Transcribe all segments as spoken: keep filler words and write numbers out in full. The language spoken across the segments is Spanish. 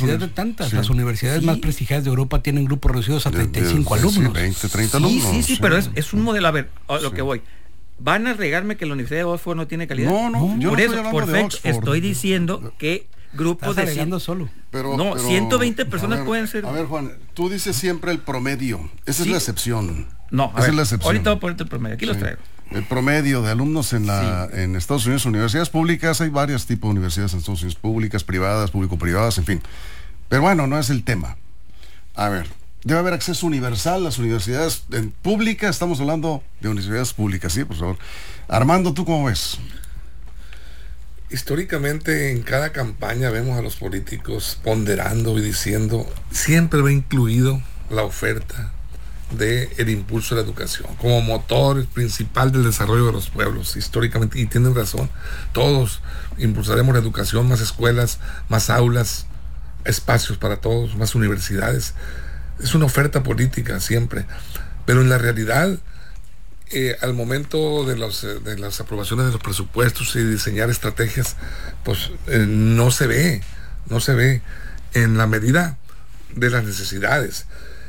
necesidad de tantas. Sí. Las universidades Sí. más prestigiadas de Europa tienen grupos reducidos a treinta y cinco De- de- sí, alumnos. veinte, treinta Sí, alumnos. sí, sí, pero es, es un modelo. A ver, a lo Sí. que voy. ¿Van a regarme que la Universidad de Oxford no tiene calidad? No, no, yo Por no eso, estoy hablando de perfecto, Oxford. estoy diciendo que grupos Estás de alegando cien- solo. Pero, No, pero, ciento veinte a personas ver, pueden ser- A ver, Juan, tú dices siempre el promedio. Esa Sí. es la excepción. No, a Esa ver, es la excepción. ahorita voy a ponerte el promedio. Aquí los Sí. traigo. El promedio de alumnos en la en Estados Unidos, universidades públicas, hay varios tipos de universidades en Estados Unidos, públicas, privadas, público-privadas, en fin. Pero bueno, no es el tema. A ver, debe haber acceso universal a las universidades en públicas, estamos hablando de universidades públicas, ¿sí? Por favor. Armando, ¿tú cómo ves? Históricamente en cada campaña vemos a los políticos ponderando y diciendo, siempre va incluido la oferta del impulso de la educación como motor principal del desarrollo de los pueblos, históricamente, y tienen razón, todos impulsaremos la educación, más escuelas, más aulas, espacios para todos, más universidades. Es una oferta política siempre, pero en la realidad, Eh, al momento de, los, eh, de las aprobaciones de los presupuestos y diseñar estrategias, pues eh, no se ve, no se ve en la medida de las necesidades.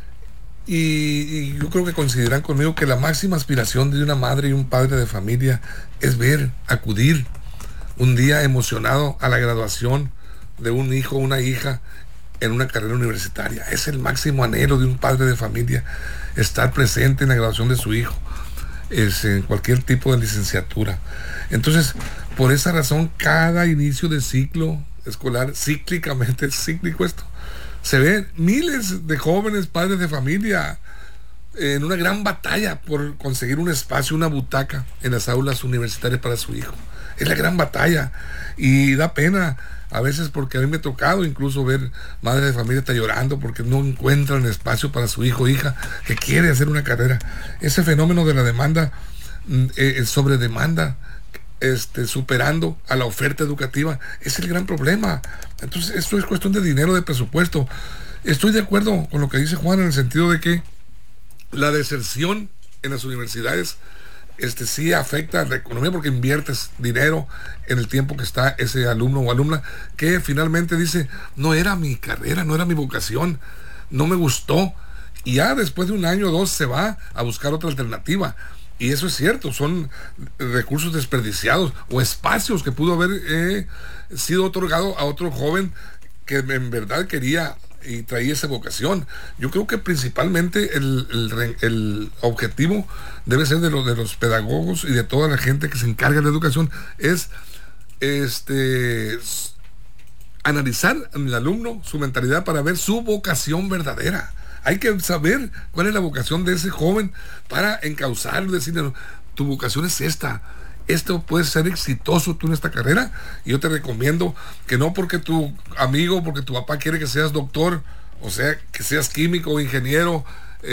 Y, y yo creo que coincidirán conmigo que la máxima aspiración de una madre y un padre de familia es ver, acudir un día emocionado a la graduación de un hijo o una hija en una carrera universitaria. Es el máximo anhelo de un padre de familia, estar presente en la graduación de su hijo. Es en cualquier tipo de licenciatura. Entonces, por esa razón, cada inicio de ciclo escolar, cíclicamente, es cíclico esto, se ven miles de jóvenes padres de familia en una gran batalla por conseguir un espacio, una butaca en las aulas universitarias para su hijo. Es la gran batalla y da pena a veces, porque a mí me ha tocado incluso ver madres de familia está llorando porque no encuentran espacio para su hijo o hija que quiere hacer una carrera. Ese fenómeno de la demanda, eh, sobre demanda, este, superando a la oferta educativa, es el gran problema. Entonces esto es cuestión de dinero, de presupuesto. Estoy de acuerdo con lo que dice Juan en el sentido de que la deserción en las universidades Este sí afecta a la economía porque inviertes dinero en el tiempo que está ese alumno o alumna que finalmente dice, no era mi carrera, no era mi vocación, no me gustó, y ya después de un año o dos se va a buscar otra alternativa. Y eso es cierto, son recursos desperdiciados o espacios que pudo haber eh, sido otorgado a otro joven que en verdad quería y traía esa vocación. Yo creo que principalmente el, el, el objetivo debe ser de, lo, de los pedagogos y de toda la gente que se encarga de la educación, es este analizar en el alumno su mentalidad para ver su vocación verdadera. Hay que saber cuál es la vocación de ese joven para encauzarlo y decirle, tu vocación es esta. Esto puede ser exitoso tú en esta carrera, y yo te recomiendo que no porque tu amigo, porque tu papá quiere que seas doctor, o sea, que seas químico o ingeniero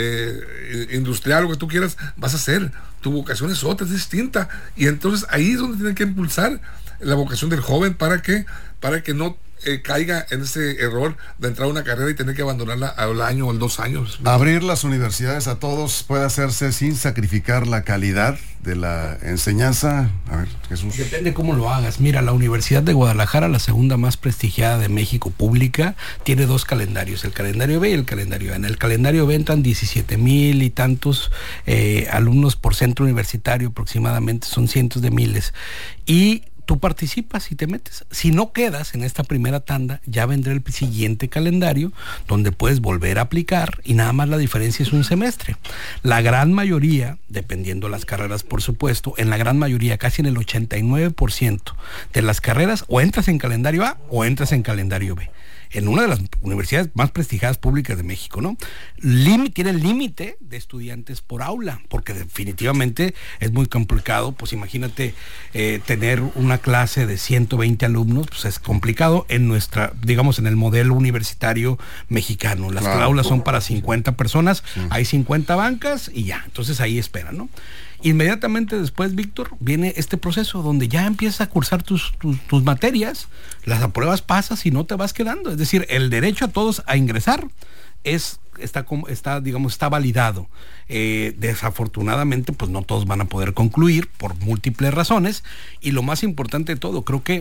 eh, industrial, lo que tú quieras, vas a ser. Tu vocación es otra, es distinta, y entonces ahí es donde tienen que impulsar la vocación del joven para que, para que no Eh, caiga en ese error de entrar a una carrera y tener que abandonarla al año o al dos años. Abrir las universidades a todos puede hacerse sin sacrificar la calidad de la enseñanza. A ver, Jesús. Depende cómo lo hagas. Mira, la Universidad de Guadalajara, la segunda más prestigiada de México pública, tiene dos calendarios, el calendario B y el calendario A. En el calendario B entran diecisiete mil y tantos eh, alumnos por centro universitario, aproximadamente, son cientos de miles. Y tú participas y te metes. Si no quedas en esta primera tanda, ya vendrá el siguiente calendario donde puedes volver a aplicar, y nada más la diferencia es un semestre. La gran mayoría, dependiendo las carreras por supuesto, en la gran mayoría, casi en el ochenta y nueve por ciento de las carreras, o entras en calendario A o entras en calendario B. En una de las universidades más prestigiadas públicas de México, ¿no? Lim- tiene el límite de estudiantes por aula, porque definitivamente es muy complicado. Pues imagínate eh, tener una clase de ciento veinte alumnos, pues es complicado en nuestra, digamos, en el modelo universitario mexicano. Las Claro. aulas son para cincuenta personas, Sí. hay cincuenta bancas y ya, entonces ahí esperan, ¿no? Inmediatamente después, Víctor, viene este proceso donde ya empiezas a cursar tus, tus, tus materias, las apruebas, pasas y no te vas quedando. Es decir, el derecho a todos a ingresar es está, está digamos, está validado. Eh, desafortunadamente, pues no todos van a poder concluir por múltiples razones, y lo más importante de todo, creo que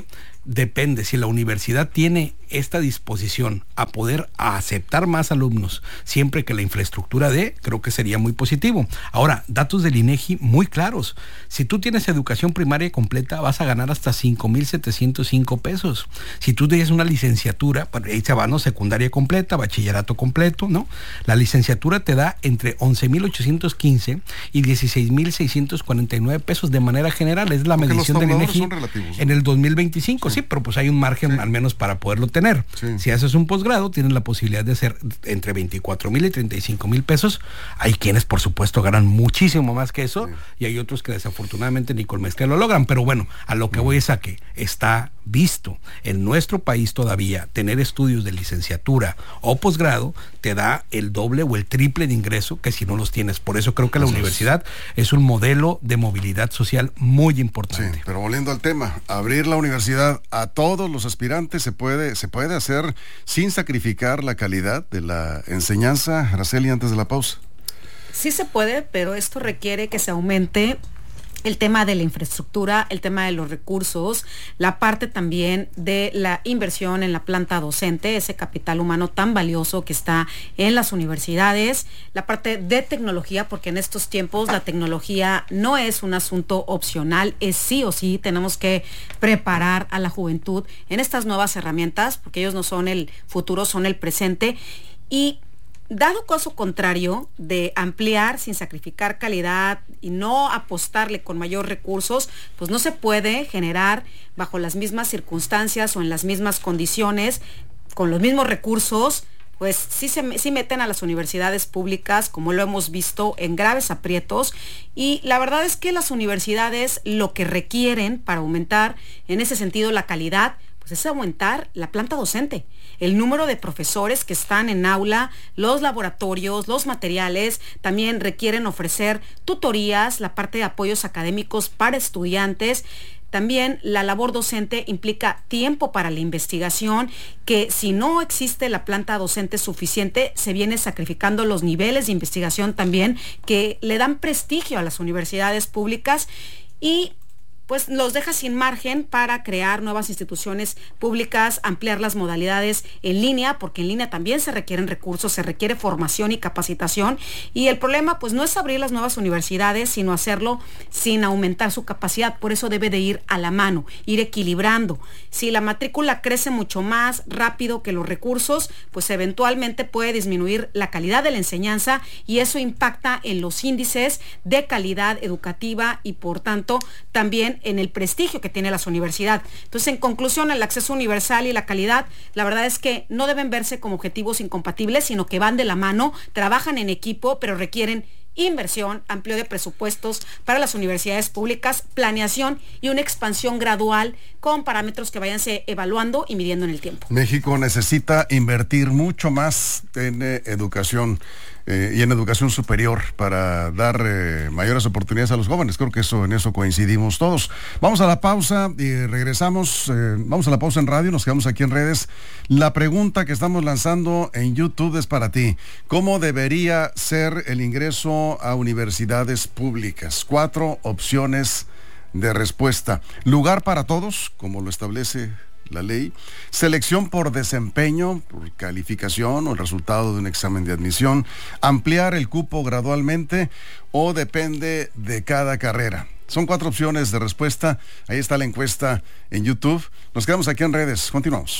depende, si la universidad tiene esta disposición a poder aceptar más alumnos siempre que la infraestructura dé, creo que sería muy positivo. Ahora, datos del INEGI muy claros. Si tú tienes educación primaria completa, vas a ganar hasta cinco mil setecientos cinco pesos. Si tú tienes una licenciatura, ahí se va, ¿no? Secundaria completa, bachillerato completo, ¿no? La licenciatura te da entre once mil ochocientos quince y dieciséis mil seiscientos cuarenta y nueve pesos de manera general. Es la Porque medición del INEGI en el dos mil veinticinco. Sí. sí, pero pues hay un margen sí. al menos para poderlo tener. Sí. Si haces un posgrado, tienes la posibilidad de hacer entre veinticuatro mil y treinta y cinco mil pesos. Hay quienes, por supuesto, ganan muchísimo más que eso, sí. y hay otros que desafortunadamente ni con maestría lo logran. Pero bueno, a lo que sí. voy es a que está visto en nuestro país todavía tener estudios de licenciatura o posgrado te da el doble o el triple de ingreso que si no los tienes. Por eso creo que la eso universidad es. es un modelo de movilidad social muy importante. Sí, pero volviendo al tema, abrir la universidad a todos los aspirantes se puede, se puede hacer sin sacrificar la calidad de la enseñanza. Araceli, antes de la pausa. Sí se puede, pero esto requiere que se aumente el tema de la infraestructura, el tema de los recursos, la parte también de la inversión en la planta docente, ese capital humano tan valioso que está en las universidades, la parte de tecnología, porque en estos tiempos la tecnología no es un asunto opcional, es sí o sí, tenemos que preparar a la juventud en estas nuevas herramientas, porque ellos no son el futuro, son el presente. Y dado caso contrario de ampliar sin sacrificar calidad y no apostarle con mayor recursos, pues no se puede generar bajo las mismas circunstancias o en las mismas condiciones, con los mismos recursos, pues sí, se, sí meten a las universidades públicas, como lo hemos visto, en graves aprietos. Y la verdad es que las universidades lo que requieren para aumentar en ese sentido la calidad, pues es aumentar la planta docente, el número de profesores que están en aula, los laboratorios, los materiales, también requieren ofrecer tutorías, la parte de apoyos académicos para estudiantes. También la labor docente implica tiempo para la investigación, que si no existe la planta docente suficiente, se viene sacrificando los niveles de investigación también, que le dan prestigio a las universidades públicas y pues los deja sin margen para crear nuevas instituciones públicas, ampliar las modalidades en línea, porque en línea también se requieren recursos, se requiere formación y capacitación, y el problema pues no es abrir las nuevas universidades, sino hacerlo sin aumentar su capacidad. Por eso debe de ir a la mano, ir equilibrando. Si la matrícula crece mucho más rápido que los recursos, pues eventualmente puede disminuir la calidad de la enseñanza y eso impacta en los índices de calidad educativa y por tanto también en el prestigio que tiene las universidades. Entonces, en conclusión, el acceso universal y la calidad, la verdad es que no deben verse como objetivos incompatibles, sino que van de la mano, trabajan en equipo, pero requieren inversión, amplio de presupuestos para las universidades públicas, planeación y una expansión gradual con parámetros que vayanse evaluando y midiendo en el tiempo. México necesita invertir mucho más en eh, educación eh, y en educación superior para dar eh, mayores oportunidades a los jóvenes. Creo que eso en eso coincidimos todos. Vamos a la pausa y regresamos. Eh, vamos a la pausa en radio, nos quedamos aquí en redes. La pregunta que estamos lanzando en YouTube es para ti. ¿Cómo debería ser el ingreso a universidades públicas? Cuatro opciones de respuesta. Lugar para todos, como lo establece la ley. Selección por desempeño, por calificación o el resultado de un examen de admisión. Ampliar el cupo gradualmente o depende de cada carrera. Son cuatro opciones de respuesta. Ahí está la encuesta en YouTube. Nos quedamos aquí en redes. Continuamos.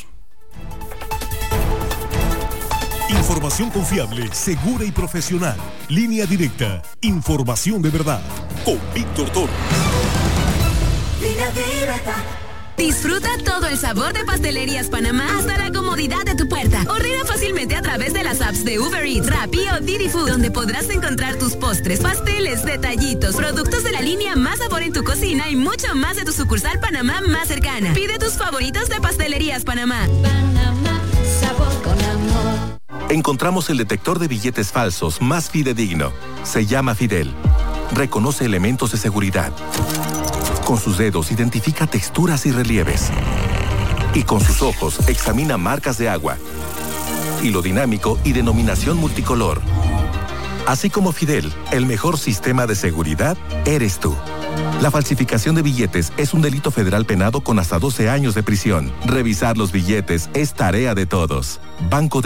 Información confiable, segura y profesional. Línea directa. Información de verdad. Con Víctor Toro. Línea directa. Disfruta todo el sabor de Pastelerías Panamá hasta la comodidad de tu puerta. Ordena fácilmente a través de las apps de Uber Eats, Rappi o Didi Food, donde podrás encontrar tus postres, pasteles, detallitos, productos de la línea Más Sabor en tu cocina y mucho más de tu sucursal Panamá más cercana. Pide tus favoritos de Pastelerías Panamá. Panamá, sabor con amor. Encontramos el detector de billetes falsos más fidedigno. Se llama Fidel. Reconoce elementos de seguridad. Con sus dedos identifica texturas y relieves. Y con sus ojos examina marcas de agua. Hilo dinámico y denominación multicolor. Así como Fidel, el mejor sistema de seguridad eres tú. La falsificación de billetes es un delito federal penado con hasta doce años de prisión. Revisar los billetes es tarea de todos. Banco de